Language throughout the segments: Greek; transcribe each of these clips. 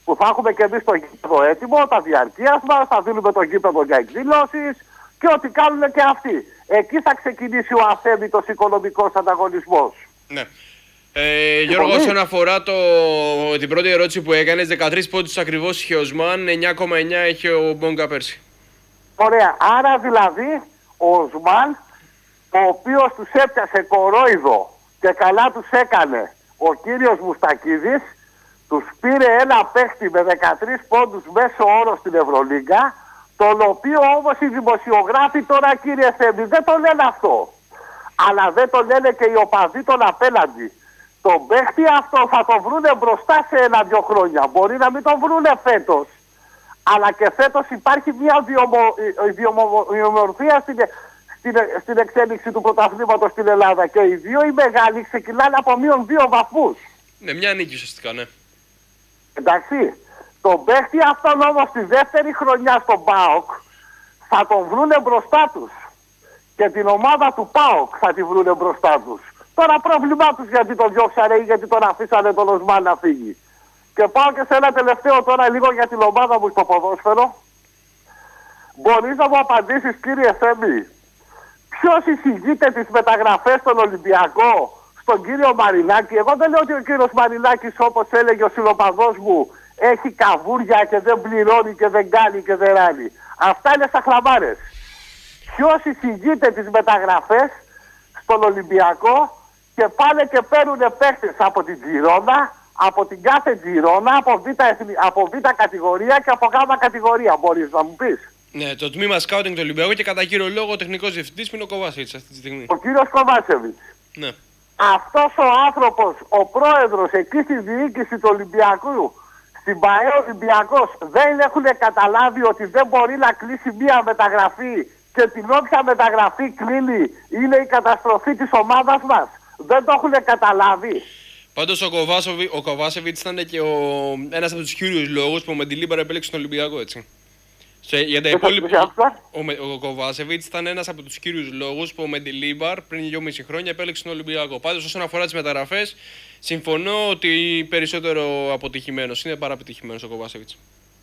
που θα έχουμε και εμείς το γήπεδο έτοιμο, τα διαρκείας μας, θα δίνουμε το γήπεδο για εκδηλώσεις και ό,τι κάνουν και αυτοί. Εκεί θα ξεκινήσει ο αθέμητος οικονομικός ανταγωνισμός. Ναι. Γιώργο, όσον αφορά την πρώτη ερώτηση που έκανες, 13 πόντους ακριβώς είχε ο Οσμάν, 9,9 είχε ο Μπόγκα πέρσι. Ωραία. Άρα δηλαδή ο Οσμάν, ο οποίος τους έπιασε κορόιδο και καλά τους έκανε ο κύριος Μουστακίδης, τους πήρε ένα παίχτη με 13 πόντους μέσο όρο στην Ευρωλίγκα, τον οποίο όμως οι δημοσιογράφοι τώρα, κύριε Θέμη, δεν το λένε αυτό. Αλλά δεν το λένε και οι οπαδοί των απέναντι. Τον παίχτη αυτό θα τον βρούνε μπροστά σε 1-2 χρόνια. Μπορεί να μην τον βρούνε φέτος. Αλλά και φέτος υπάρχει μια ιδιομορφία στην εξέλιξη του πρωταθλήματος στην Ελλάδα. Και οι δύο οι μεγάλοι ξεκινάνε από μείον 2 βαθμούς. Ναι, μια νίκη ουσιαστικά, ναι. Εντάξει. Τον παίχτη αυτόν όμως τη δεύτερη χρονιά στον ΠΑΟΚ θα τον βρούνε μπροστά τους. Και την ομάδα του ΠΑΟΚ θα τη βρούνε μπροστά τους. Τώρα πρόβλημά τους γιατί τον διώξανε ή γιατί τον αφήσανε τον Οσμάν να φύγει. Και πάω και σε ένα τελευταίο τώρα λίγο για την ομάδα μου στο ποδόσφαιρο. Μπορείς να μου απαντήσεις, κύριε Θέμη, ποιος εισηγείται τις μεταγραφές στον Ολυμπιακό, στον κύριο Μαρινάκη? Εγώ δεν λέω ότι ο κύριος Μαρινάκης, όπως έλεγε ο συλλοπαδός μου, έχει καβούρια και δεν πληρώνει και δεν κάνει και δεν ράνει. Αυτά είναι στα χλαμάρες. Ποιος εισηγείται τις μεταγραφές στον Ολυμπιακό και πάνε και παίρνουν παίχτες από την Τζιρόνα, από την κάθε Τζιρόνα, από β' κατηγορία και από γ' κατηγορία. Μπορείς να μου πεις? Ναι, το τμήμα σκάουτινγκ του Ολυμπιακού και κατά κύριο λόγο ο τεχνικός διευθυντής που είναι ο Κοβάσεβιτς αυτή τη στιγμή. Ο κύριος Κοβάσεβιτς. Ναι. Αυτός ο άνθρωπος, ο πρόεδρος εκεί στη διοίκηση του Ολυμπιακού, στην ΠΑΕ Ολυμπιακός, δεν έχουν καταλάβει ότι δεν μπορεί να κλείσει μία μεταγραφή και την όποια μεταγραφή κλείνει είναι η καταστροφή της ομάδας μας? Δεν το έχουν καταλάβει. Πάντως ο Κοβάσεβιτς ήταν και ένας από τους κύριους λόγους που ο Μεντιλίμπαρ επέλεξε τον Ολυμπιακό, έτσι. Για τα υπόλοιπα, ο Κοβάσεβιτς ήταν ένας από τους κύριους λόγους που ο Μεντιλίμπαρ πριν 2,5 χρόνια επέλεξε τον Ολυμπιακό. Πάντως όσον αφορά τις μεταγραφές, συμφωνώ ότι περισσότερο αποτυχημένος είναι παρά επιτυχημένος ο Κοβάσεβιτς.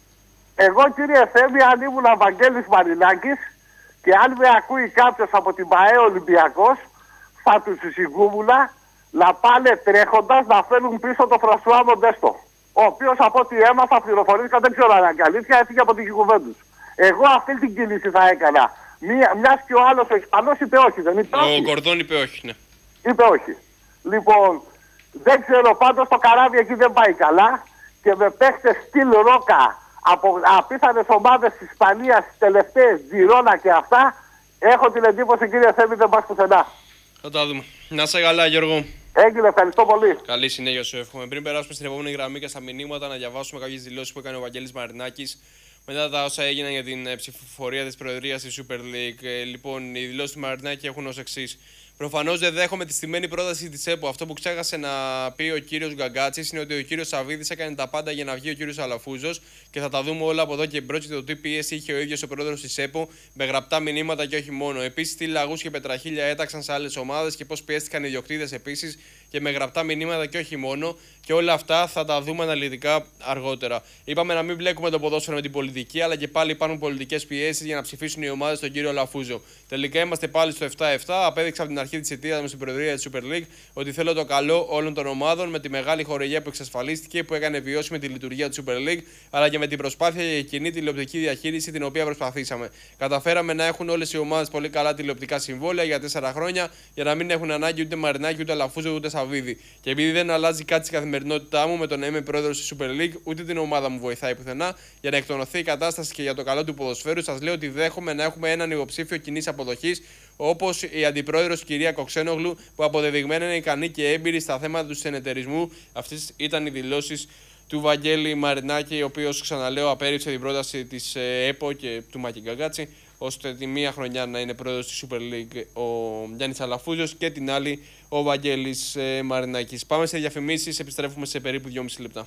Εγώ, κύριε Θέμη, αν ήμουν ο Βαγγέλης Μαρινάκης και αν με ακούει κάποιος από την ΠΑΕ Ολυμπιακός, θα τους εισηγούμουν να πάνε τρέχοντας να φέρουν πίσω το Φρανσουά Μοντέστο, ο οποίος από ό,τι έμαθα πληροφορήθηκα, δεν ξέρω αν είναι αλήθεια, έφυγε από την Γιουβέντους. Εγώ αυτή την κίνηση θα έκανα. Μιας και ο άλλος ο Ισπανός είπε όχι, δεν είπε όχι? Ο Γκορδόν είπε όχι, ναι. Είπε όχι. Λοιπόν, δεν ξέρω, πάντως το καράβι εκεί δεν πάει καλά και με παίχτες στυλ Ρόκα από απίθανες ομάδες της Ισπανίας, τις τελευταίες, Τζιρόνα και αυτά, έχω την εντύπωση, κύριε Θέμη, δεν πας πουθενά. Θα τα δούμε. Να είσαι καλά, Γιώργο. Έγινε, ευχαριστώ πολύ. Καλή συνέχεια σου εύχομαι. Πριν περάσουμε στην επόμενη γραμμή και στα μηνύματα, να διαβάσουμε κάποιες δηλώσεις που έκανε ο Βαγγέλης Μαρινάκης μετά τα όσα έγιναν για την ψηφοφορία της Προεδρίας της Super League. Λοιπόν, οι δηλώσεις του Μαρινάκη έχουν ως εξής. Προφανώς δεν δέχομαι τη στημένη πρόταση της ΕΠΟ. Αυτό που ξέχασε να πει ο κύριος Γκαγκάτσης είναι ότι ο κύριος Σαββίδης έκανε τα πάντα για να βγει ο κύριος Αλαφούζος και θα τα δούμε όλα από εδώ και μπρος. Και το τι πίεση είχε ο ίδιος ο πρόεδρος της ΕΠΟ με γραπτά μηνύματα και όχι μόνο. Επίσης, τι λαγούς και πετραχίλια έταξαν σε άλλες ομάδες και πώς πιέστηκαν οι ιδιοκτήτες επίσης και με γραπτά μηνύματα και όχι μόνο. Και όλα αυτά θα τα δούμε αναλυτικά αργότερα. Είπαμε να μην μπλέκουμε το ποδόσφαιρο με την πολιτική, αλλά και πάλι υπάρχουν πολιτικές πιέσεις για να ψηφίσουν οι ομάδες τον κύριο Αλαφούζο. Τελικά είμαστε πάλι στο 7-7. Απέδειξα από την αρχή της αιτίας μου στην Προεδρία της Super League ότι θέλω το καλό όλων των ομάδων με τη μεγάλη χορηγία που εξασφαλίστηκε, που έκανε βιώσιμη τη λειτουργία της Super League, αλλά και με την προσπάθεια για κοινή τηλεοπτική διαχείριση την οποία προσπαθήσαμε. Καταφέραμε να έχουν όλες οι ομάδες πολύ καλά τηλεοπτικά συμβόλαια για 4 χρόνια για να μην έχουν ανάγκη ούτε Μαρινάκη, ούτε Αλαφούζο, ούτε Σαββίδη. Και επειδή δεν αλλάζει κάτι στην καθημερινότητά μου με το να είμαι πρόεδρος της Super League, ούτε την ομάδα μου βοηθάει πουθενά για να εκτονωθεί η κατάσταση και για το καλό του ποδοσφαίρου, σας λέω ότι δέχομαι να έχουμε έναν υποψήφιο κοινής αποδοχής, όπως η αντιπρόεδρος κυρία Κοξένογλου, που αποδεδειγμένα είναι ικανή και έμπειρη στα θέματα του συνεταιρισμού. Αυτές ήταν οι δηλώσεις του Βαγγέλη Μαρινάκη, ο οποίος, ξαναλέω, απέρριψε την πρόταση της ΕΠΟ και του Μάκη Γκαγκάτση, ώστε τη μία χρονιά να είναι πρόεδρος της Super League ο Γιάννης Αλαφούζος και την άλλη ο Βαγγέλης Μαρινάκης. Πάμε σε διαφημίσεις, επιστρέφουμε σε περίπου 2,5 λεπτά.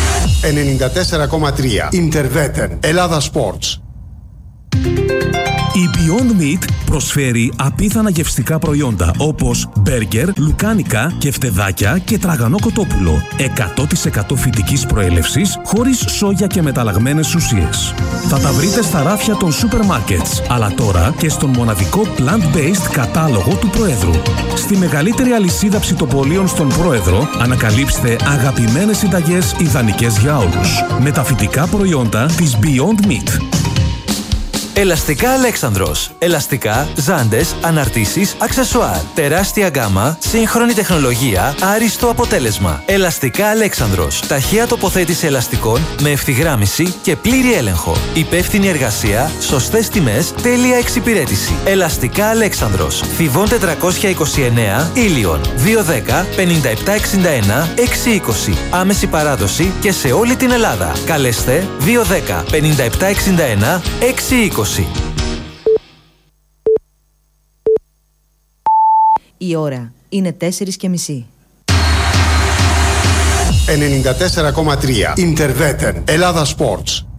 94,3 Interveten Ελλάδα Sports. Η Beyond Meat προσφέρει απίθανα γευστικά προϊόντα όπως μπέργκερ, λουκάνικα, κεφτεδάκια και τραγανό κοτόπουλο. 100% φυτικής προέλευσης, χωρίς σόγια και μεταλλαγμένες ουσίες. Θα τα βρείτε στα ράφια των σούπερ μάρκετς, αλλά τώρα και στον μοναδικό plant-based κατάλογο του Προέδρου. Στη μεγαλύτερη αλυσίδα ψητοπολίων στον Πρόεδρο, ανακαλύψτε αγαπημένες συνταγές ιδανικές για όλους. Με τα φυτικά προϊόντα της Beyond Meat. Ελαστικά Αλέξανδρος. Ελαστικά, ζάντες, αναρτήσεις, αξεσουάρ. Τεράστια γκάμα, σύγχρονη τεχνολογία, άριστο αποτέλεσμα. Ελαστικά Αλέξανδρος. Ταχεία τοποθέτηση ελαστικών με ευθυγράμμιση και πλήρη έλεγχο. Υπεύθυνη εργασία, σωστές τιμές, τέλεια εξυπηρέτηση. Ελαστικά Αλέξανδρος. Θηβών 429, Ήλιον. 210 5761 620. Άμεση παράδοση και σε όλη την Ελλάδα. Καλέστε 210 5761 620. Η ώρα είναι 4:30. 94,3 Interveten Ελλάδα Sports.